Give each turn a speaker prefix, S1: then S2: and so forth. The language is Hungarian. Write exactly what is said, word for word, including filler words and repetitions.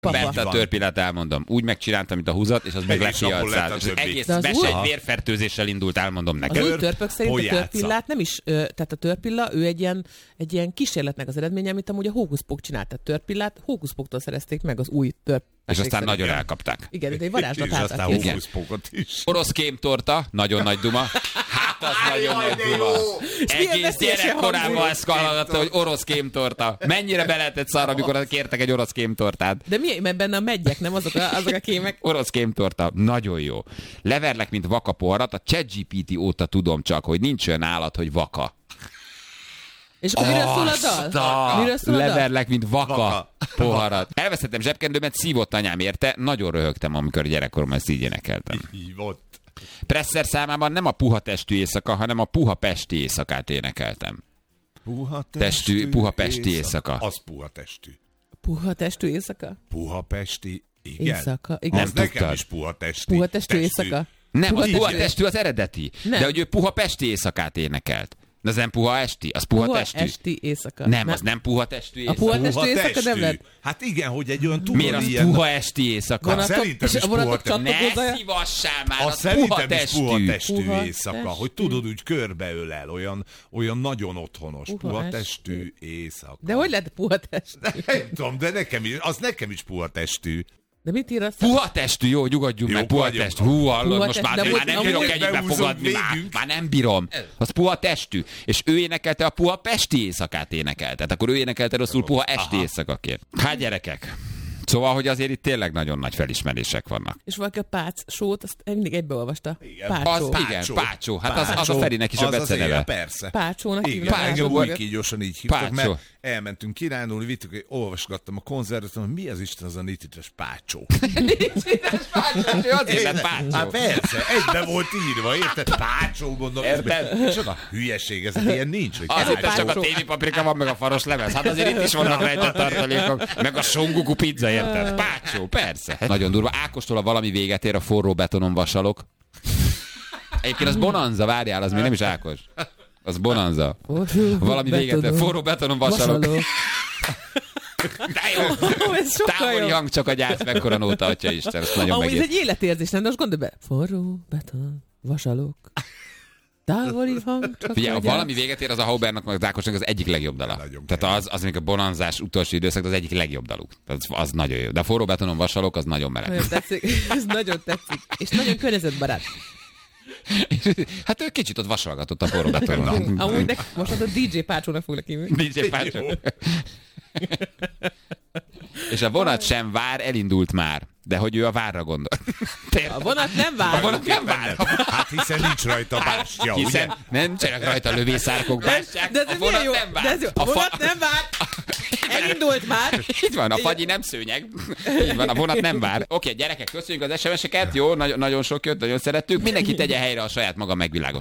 S1: Bent a törpillát elmondom. Úgy megcsináltam, mint a húzat, és az meg lett piacán. És az egész mese egy vérfertőzéssel indult, elmondom neked.
S2: Az új törpök szerint a törpillát nem is, tehát a törpilla, ő egy ilyen, egy ilyen kísérletnek az eredménye, amit amúgy a hókuszpók csinált. A törpillát hókuszpóktól szerezték meg az új törp.
S1: És aztán nagyon elkapták.
S2: Igen, de egy varázslat
S3: és aztán hókuszpókot is.
S1: Orosz kémtorta, nagyon nagy duma. Hát az nagyon nagy duma. Egész gyerekkorában ezt hallgatta, hogy orosz kémtorta. Mennyire be lehetett szarra, amikor kértek egy orosz kémtortát.
S2: De mi, mert benne a meggyek, nem azok a, azok a kémek?
S1: Orosz kémtorta, nagyon jó. Leverlek, mint vaka poharat, a ChatGPT óta tudom csak, hogy nincs olyan állat, hogy vaka.
S2: És akkor miről szól a dal? Miről szól a dal?
S1: Leverlek, mint vaka, vaka poharat. Elvesztettem zsebkendőmet, szívott anyám érte, nagyon röhögtem, amikor gyerekkoromban ezt így énekeltem.
S3: Hívott.
S1: Presser számában nem a puha testű éjszaka, hanem a puha pesti éjszakát énekeltem.
S3: Puha testű,
S1: testű, puha pesti éjszaka.
S3: Az puha testű.
S2: Puha testű éjszaka?
S3: Puha pesti, igen.
S2: Éjszaka, igen.
S3: Az
S1: nem
S3: nekem
S1: tudtad.
S3: is puha testű.
S2: Puha testű éjszaka?
S1: Nem,
S2: Puha
S1: az puha
S2: testű.
S1: testű az eredeti. Nem. De hogy ő puha pesti éjszakát énekelt. De az nem puha esti, az puha,
S2: Puha
S1: testű.
S2: esti éjszaka.
S1: Nem, az nem puha testű
S2: A
S1: éjszaka.
S2: puha testű éjszaka nem lett?
S3: Hát igen, hogy egy olyan tudod
S1: Miért az
S3: ilyen...
S1: puha esti éjszaka?
S2: Vonatok-
S3: Szerintem
S2: és
S3: is
S2: a vonatok
S3: puha testű.
S2: csatlakozója?
S1: Ne szívassál már,
S3: Az
S1: az puha
S3: szerintem is
S1: testű.
S3: puha testű
S2: Puha
S3: éjszaka,
S2: testű.
S3: hogy tudod, úgy körbeölel, olyan, olyan nagyon otthonos.
S2: Puha
S3: Puha
S2: testű.
S3: testű éjszaka.
S2: De hogy lett puha testű?
S3: Nem tudom, de nekem is, az nekem is puha testű.
S2: De mit ír azt?
S1: Puha testű, jó, nyugodjunk
S3: Jók
S1: meg, puha
S3: vagyunk.
S1: testű. Hú, hallod,
S2: Puha
S1: most
S2: test-
S1: már,
S2: de
S1: már
S2: most
S1: nem
S2: amúgy
S1: bírok
S3: is
S1: egyikbe
S3: behúzunk
S1: fogadni, már,
S3: végünk.
S1: már nem bírom. Az puha testű. És ő énekelte a puha pesti éjszakát énekelt. Tehát akkor ő énekelte rosszul puha esti éjszakaként. Hát gyerekek. Szóval, hogy azért itt tényleg nagyon nagy felismerések vannak.
S2: És valaki a Pác sót, azt mindig egybeolvasta.
S3: Igen.
S2: Pácsó.
S1: Az, igen, Pácsó. Hát az, az a
S3: Pácsó.
S1: Ferinek is a
S3: Az az
S1: beceneve.
S3: élet, persze.
S2: Pácsónak
S3: Igen,
S2: hívnak.
S3: engem
S1: Pácsó.
S3: úgy kígyosan így hívtak,
S1: Pácsó.
S3: mert elmentünk kirándulni, vittük, olvasgattam a konzervet, hogy mi az Isten az a nitites Pácsó.
S1: Ő azért lett Pácsó.
S3: Hát persze, egybe volt írva, érted? Pácsó, gondolom.
S1: Érted?
S3: Csak a hülyeség, ez ilyen nincs, hogy
S1: Azért ez csak a
S2: Pácsó.
S1: téli paprika van, meg a faros lemez. Hát azért itt is vannak rejtett tartalékok. Meg a songuku pizza, érted? Pácsó, persze. Nagyon durva. Ákostól a valami véget ér, a forró betonon vasalok. Egyébként az Bonanza, várjál, az még nem is Ákos. Az Bonanza. Valami véget ér, forró betonon vasalok.
S2: Vasaló.
S1: De jó.
S2: Ó, ez sokkal
S1: Távoli
S2: jobb.
S1: hang csak a gyász, mekkora nóta, atya Isten. Ezt nagyon
S2: Amúgy ez
S1: megért.
S2: egy életérzés, nem? De most gondolj be. Forró, beton, vasalok. Távoli hang, csak
S1: Figyelj,
S2: a
S1: ha
S2: gyász.
S1: valami véget ér, az a Haubernak, meg az Ákosnak az egyik legjobb dala.
S3: Nagyon
S1: Tehát az, az még a bonanzás utolsó időszak, az egyik legjobb daluk. Az, az nagyon jó. De a forró betonon vasalok, az nagyon meleg.
S2: Nagyon tetszik. Ez nagyon tetszik. És nagyon környezetbarát.
S1: Hát ő kicsit ott vasalgatott a forró betonon.
S2: Amúgy nek, most az a dé dzsé Pácsónak fognak hívni.
S1: dé dzsé Pácsó. És a vonat sem vár, elindult már. De hogy ő a várra gondol.
S2: A vonat nem vár.
S1: A vonat nem vár.
S3: Hát hiszen nincs rajta bástya, ugye?
S1: Hiszen nem csinálnak rajta lövészárkok, bástyák.
S2: De ez
S1: A
S2: milyen
S1: vonat
S2: jó?
S1: nem vár.
S2: De ez jó. A
S1: A fa-
S2: vonat nem vár. Elindult már.
S1: Itt van, a fagyi nem szőnyeg. Így van, a vonat nem vár. Oké, gyerekek, köszönjük az es em es-eket. Jó, nagyon, nagyon sok jött, nagyon szerettük. Mindenki tegye helyre a saját maga megvilágos